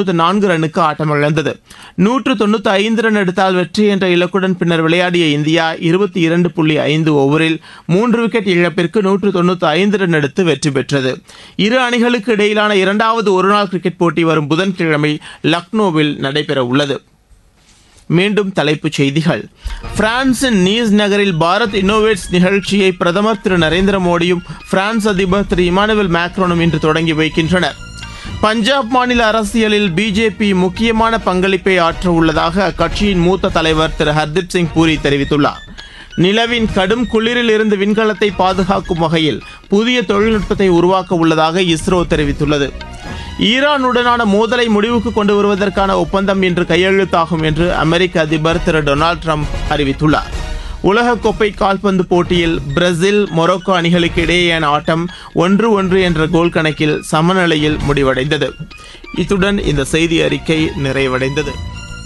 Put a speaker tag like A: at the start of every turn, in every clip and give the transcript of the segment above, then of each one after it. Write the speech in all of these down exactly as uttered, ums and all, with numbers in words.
A: நான்கு ரன்னுக்கு ஆட்டமிழந்தது. நூற்று தொண்ணூற்றி ஐந்து ரன் எடுத்தால் வெற்றி என்ற இலக்குடன் பின்னர் விளையாடிய இந்தியா இருபத்தி இரண்டு புள்ளி ஐந்து ஓவரில் மூன்று விக்கெட் இழப்பிற்கு நூற்று தொண்ணூற்றி ஐந்து ரன் எடுத்து வெற்றி பெற்றது. இரு அணிகளுக்கு இடையிலான இரண்டாவது ஒருநாள் கிரிக்கெட் போட்டி வரும் புதன்கிழமை லக்னோவில் நடைபெற உள்ளது. மீண்டும் தலைப்புச் செய்திகள். பிரான்சின் நீஸ் நகரில் பாரத் இன்னோவேட்ஸ் நிகழ்ச்சியை பிரதமர் திரு நரேந்திர மோடியும் பிரான்ஸ் அதிபர் திரு இமானுவேல் மேக்ரோனும் இன்று தொடங்கி வைக்கின்றனர். பஞ்சாப் மாநில அரசியலில் பிஜேபி முக்கியமான பங்களிப்பை ஆற்ற உள்ளதாக அக்கட்சியின் மூத்த தலைவர் திரு ஹர்தீப் சிங் பூரி தெரிவித்துள்ளார். நிலவின் கடும் குளிரில் இருந்து விண்கலத்தை பாதுகாக்கும் வகையில் புதிய தொழில்நுட்பத்தை உருவாக்க உள்ளதாக இஸ்ரோ தெரிவித்துள்ளது. ஈரானுடனான மோதலை முடிவுக்கு கொண்டு வருவதற்கான ஒப்பந்தம் இன்று கையெழுத்தாகும் என்று அமெரிக்க அதிபர் திரு டொனால்டு டிரம்ப் அறிவித்துள்ளார். உலகக்கோப்பை கால்பந்து போட்டியில் பிரேசில் மொரோக்கோ அணிகளுக்கு இடையேயான ஆட்டம் ஒன்று ஒன்று என்ற கோல் கணக்கில் சமநிலையில் முடிவடைந்தது. இத்துடன் இந்த செய்தி அறிக்கை நிறைவடைந்தது.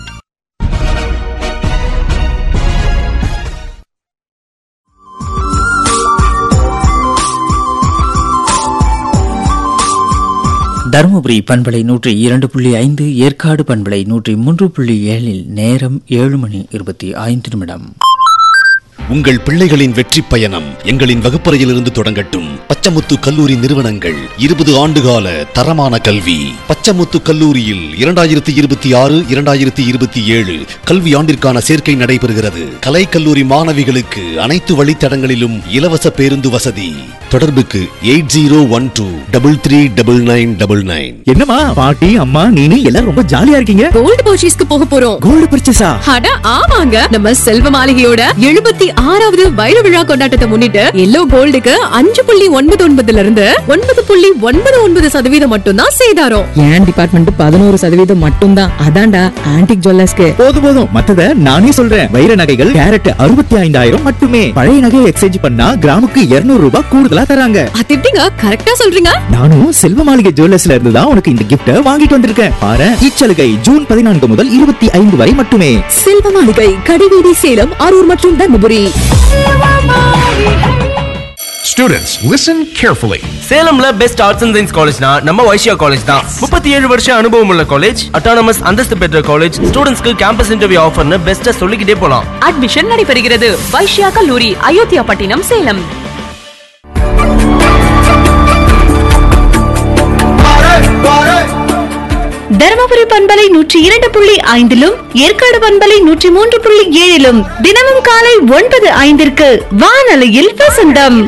B: தருமபுரி பண்பலை நூற்றி இரண்டு புள்ளி ஐந்து, ஏற்காடு பண்பலை நூற்றி மூன்று புள்ளி ஏழில் நேரம் ஏழு மணி இருபத்தி ஐந்து நிமிடம்.
C: உங்கள் பிள்ளைகளின் வெற்றி பயணம் எங்களின் வகுப்பறையிலிருந்து தொடங்கட்டும். பச்சமுத்து கல்லூரி நிறுவனங்கள் இருபது ஆண்டுகால தரமான கல்வி. பச்சமுத்து கல்லூரியில் இரண்டாயிரத்தி இருபத்தி ஆறு இரண்டாயிரத்தி இருபத்தி ஏழு கல்வி ஆண்டிற்கான சேர்க்கை நடைபெறுகிறது. கலை கல்லூரி மாணவிகளுக்கு அனைத்து வழித்தடங்களிலும் இலவச பேருந்து வசதி. தொடர்புக்கு eight zero one two double three double nine double nine.
D: என்னமா பாட்டி அம்மா நீனு எல்லாரும் ரொம்ப ஜாலியா இருக்கீங்க.
E: கோல்டு பர்ச்சேஸ்க்கு போக போறோம்.
D: கோல்டு பர்ச்சேஸா?
E: அட ஆமாங்க, நம்ம செல்வ மாளிகையோட எழுபத்தி ஆறாவது வைர விழா கொண்டாட்டத்தை முன்னிட்டு எல்லோ கோல்டுக்கு அஞ்சு புள்ளி ஒன்பது ஒன்பதுல இருந்து ஒன்பது புள்ளி ஒன்பது ஒன்பது சதவீதம் மட்டும் தான் சேதாரம்.
F: ஏன் டிபார்ட்மெண்ட் பதினோரு சதவீதம் மட்டும் தான். அதான்டா ஆன்டிக் ஜுவல்லர்ஸ்க்கு.
D: போதும் போதும், மத்தத நானே சொல்றேன். வைர நகைகள் கேரட் அறுபத்தி ஐந்தாயிரம் மட்டுமே. பழைய நகையை எக்ஸ்சேஞ்ச் பண்ணா கிராமுக்கு இருநூறு ரூபாய் கூடுதலா தராங்க.
E: அது எப்படிங்க கரெக்டா சொல்றீங்க?
D: நானும் செல்வ மாளிகை ஜுவல்லர்ஸ்ல இருந்து தான் உனக்கு இந்த கிஃப்ட வாங்கிட்டு வந்திருக்கேன். பாரு, இச்சலுகை ஜூன் பதினான்கு முதல் இருபத்தி ஐந்து வரை மட்டுமே.
E: செல்வ மாளிகை, கடிவீதி, சேலம், அரூர் மற்றும் Dharmapuri.
G: Students, listen carefully.
H: சேலம்ல best arts and science காலேஜ்னா நம்ம வைஷ்யா காலேஜ் தான். முப்பத்தி ஏழு வருஷம் அனுபவம் உள்ள காலேஜ், அட்டானமஸ் அந்தஸ்து பெற்ற காலேஜ், ஸ்டூடெண்ட்ஸ்க்கு கேம்பஸ் இன்டர்வியூ ஆஃபர்னு பெஸ்ட்டா சொல்லிக்கிட்டே போலாம்.
I: அட்மிஷன் நடைபெறுகிறது. வைஷ்யா கல்லூரி, அயோத்தியா பட்டினம், சேலம்.
J: தருமபுரி பண்பலை நூற்றி இரண்டு புள்ளி ஐந்திலும் ஏற்காடு பண்பலை நூற்றி மூன்று புள்ளி ஏழிலும் தினமும் காலை ஒன்பது ஐந்திற்கு வானொலியில் வசந்தம்.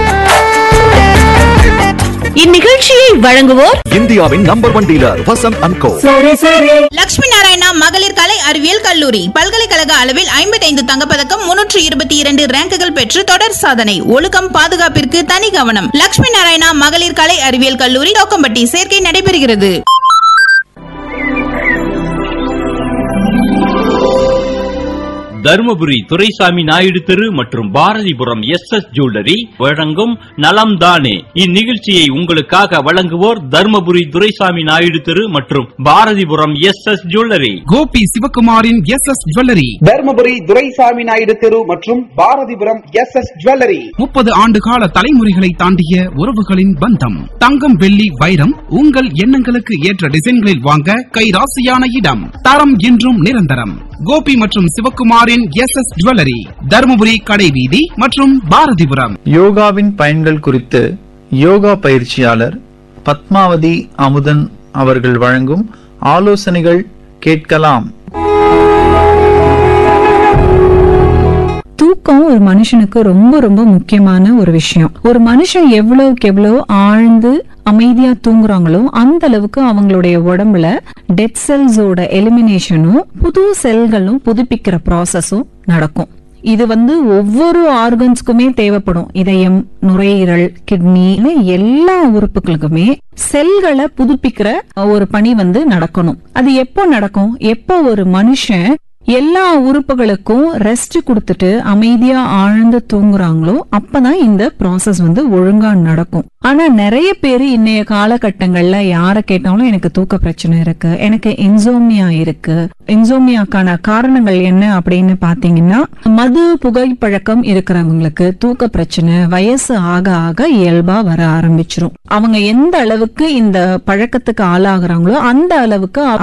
J: இந்நிகழ்ச்சியை வழங்குவோர்
D: இந்தியாவின் number one dealer Vasanth and கோ.
K: லட்சுமி நாராயணா மகளிர் கலை அறிவியல் கல்லூரி பல்கலைக்கழக அளவில் ஐம்பத்தி ஐந்து தங்கப்பதக்கம், முன்னூற்று இருபத்தி இரண்டு ரேங்குகள் பெற்று தொடர் சாதனை. ஒழுக்கம் பாதுகாப்பிற்கு தனி கவனம். லட்சுமி நாராயணா மகளிர் கலை அறிவியல் கல்லூரி, தோக்கம்பட்டி. சேர்க்கை நடைபெறுகிறது.
L: தருமபுரி துரைசாமி நாயுடு தெரு மற்றும் பாரதிபுரம் எஸ் எஸ் ஜுவல்லரி வழங்கும் நலம் தானே. இந்நிகழ்ச்சியை உங்களுக்காக வழங்குவோர் தருமபுரி துரைசாமி நாயுடு தெரு மற்றும் Bharathipuram S S jewellery.
M: Gopi சிவகுமாரின் S S jewellery,
N: Dharmapuri Duraisamy Naidu தெரு மற்றும் பாரதிபுரம் எஸ் எஸ் ஜுவல்லரி.
M: முப்பது ஆண்டு கால தலைமுறைகளை தாண்டிய உறவுகளின் பந்தம். தங்கம், வெள்ளி, வைரம் உங்கள் எண்ணங்களுக்கு ஏற்ற டிசைன்களில் வாங்க கைராசியான இடம். தரம் என்றும் நிரந்தரம். கோபி மற்றும் சிவகுமாரின் எஸ் எஸ் ஜுவல்லரி, தருமபுரி கடைவீதி மற்றும் பாரதிபுரம்.
O: யோகாவின் பயன்கள் குறித்து யோகா பயிற்சியாளர் பத்மாவதி அமுதன் அவர்கள் வழங்கும் ஆலோசனைகள் கேட்கலாம்.
F: தூக்கம் ஒரு மனுஷனுக்கு ரொம்ப ரொம்ப முக்கியமான ஒரு விஷயம். ஒரு மனுஷன் எவ்வளவுக்கு எவ்வளவு ஆழ்ந்து அமைதியா தூங்குறாங்களோ அந்த அளவுக்கு அவங்களுடைய உடம்புல டெட் செல்ஸோட எலிமினேஷனும் புது செல்களும் புதுப்பிக்கிற ப்ராசஸும் நடக்கும். இது வந்து ஒவ்வொரு ஆர்கன்ஸ்க்குமே தேவைப்படும். இதயம், நுரையீரல், கிட்னி, எல்லா உறுப்புகளுக்குமே செல்களை புதுப்பிக்கிற ஒரு பணி வந்து நடக்கணும். அது எப்போ நடக்கும்? எப்போ ஒரு மனுஷன் எல்லா உறுப்புகளுக்கும் ரெஸ்ட் கொடுத்துட்டு அமைதியா ஆழ்ந்து தூங்குறாங்களோ அப்பதான் இந்த ப்ராசஸ் வந்து ஒழுங்கா நடக்கும். ஆனா நிறைய பேர் இன்னைய காலகட்டங்கள்ல யார கேட்டாலும் எனக்கு தூக்க பிரச்சனை இருக்கு, எனக்கு இன்சோம்னியா இருக்கு. இன்சோம்னியாக்கான காரணங்கள் என்ன அப்படின்னு பாத்தீங்கன்னா, மது புகைப்பழக்கம் இருக்கிறவங்களுக்கு தூக்க பிரச்சனை வயசு ஆக ஆக இயல்பா வர ஆரம்பிச்சிரும். அவங்க எந்த அளவுக்கு இந்த பழக்கத்துக்கு ஆளாகிறாங்களோ அந்த அளவுக்கு